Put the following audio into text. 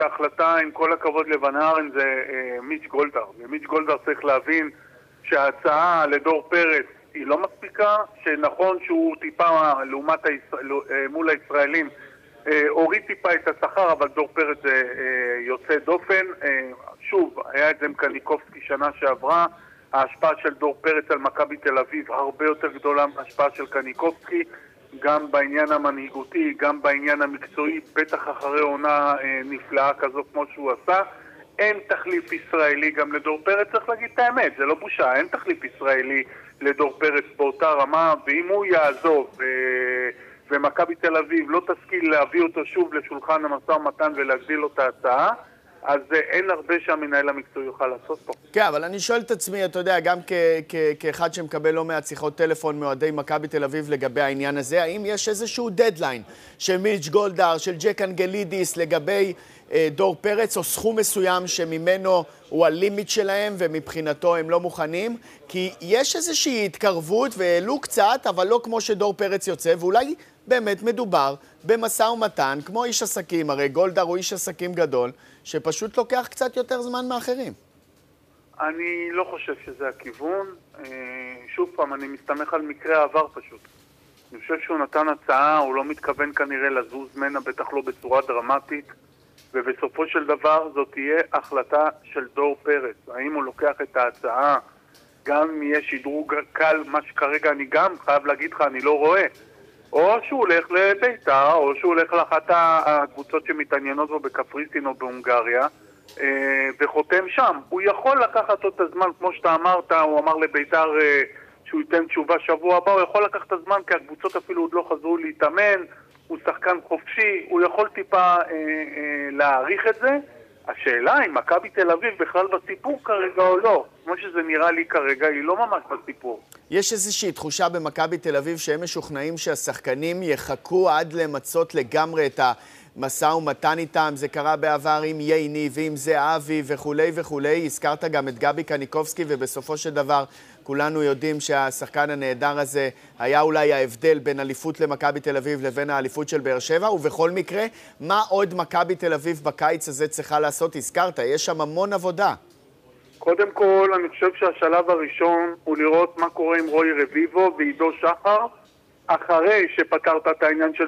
ההחלטה, עם כל הכבוד לבן ארן, זה מיץ' גולדהר. ומיץ' גולדהר צריך להבין שההצעה לדור פרץ היא לא מספיקה, שנכון שהוא טיפה מול הישראלים הוריד טיפה את השכר, אבל דור פרץ זה יוצא דופן. שוב, היה את זה עם קניקובסקי שנה שעברה, ההשפעה של דור פרץ על מכבי תל אביב הרבה יותר גדולה מההשפעה של קניקובסקי, גם בעניין המנהיגותי, גם בעניין המקצועי, בטח אחרי עונה נפלאה כזו כמו שהוא עשה. אין תחליף ישראלי גם לדור פרץ, צריך להגיד את האמת, זה לא בושה, אין תחליף ישראלי לדור פרץ באותה רמה, ואם הוא יעזוב ומכבי תל אביב לא תשכיל להביא אותו שוב לשולחן המשא ומתן ולהגדיל לו את ההצעה, אז אין הרבה שהמנהל המקצועי יוכל לעשות פה. כן, אבל אני שואל את עצמי, אתה יודע, גם כאחד שמקבל לא מעט שיחות טלפון מאוהדי מכבי תל אביב לגבי העניין הזה, האם יש איזשהו דדליין של מיץ' גולדהר, של ג'ק אנגלידיס לגבי דור פרץ, או סכום מסוים שממנו הוא הלימיט שלהם ומבחינתו הם לא מוכנים? כי יש איזושהי התקרבות והעלו קצת, אבל לא כמו שדור פרץ יוצא, ואולי באמת מדובר במשא ומתן, כמו איש עסקים, הרי גולדהר הוא איש עסקים גדול, שפשוט לוקח קצת יותר זמן מאחרים. אני לא חושב שזה הכיוון. שוב פעם, אני מסתמך על מקרה העבר פשוט. אני חושב שהוא נתן הצעה, הוא לא מתכוון כנראה לזוז מנה, בטח לא בצורה דרמטית, ובסופו של דבר זאת תהיה החלטה של דור פרץ. האם הוא לוקח את ההצעה, גם אם יהיה שדרוג קל, מה שכרגע אני גם חייב להגיד לך, אני לא רואה, או שהוא הולך לביתר, או שהוא הולך לאחת הקבוצות שמתעניינות בו בקפריסין או בהונגריה, וחותם שם. הוא יכול לקחת עוד את הזמן, כמו שאתה אמרת, הוא אמר לביתר שהוא ייתן תשובה שבוע הבא, הוא יכול לקחת את הזמן, כי הקבוצות אפילו עוד לא חזרו להתאמן, הוא שחקן חופשי, הוא יכול טיפה להעריך את זה. השאלה אם מכבי תל אביב בכלל בסיפור כרגע או לא, כמו שזה נראה לי כרגע, היא לא ממש בסיפור. יש איזושהי תחושה במכבי תל אביב שהם משוכנעים שהשחקנים יחכו עד למצות לגמרי את המשא ומתן איתם. זה קרה בעבר עם ייני ועם זהבי וכולי וכולי. הזכרת גם את גבי קניקובסקי, ובסופו של דבר כולנו יודעים שהשחקן הנהדר הזה היה אולי ההבדל בין אליפות למכבי תל אביב לבין האליפות של באר שבע. ובכל מקרה, מה עוד מכבי תל אביב בקיץ הזה צריכה לעשות? הזכרת, יש שם המון עבודה. קודם כל, אני חושב שהשלב הראשון הוא לראות מה קורה עם רוי רביבו ועידו שחר, אחרי שפתרת את העניין של